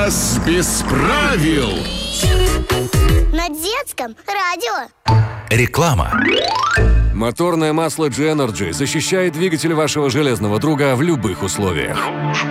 Час без правил. На детском радио. Реклама. Моторное масло G-Energy защищает двигатель вашего железного друга в любых условиях.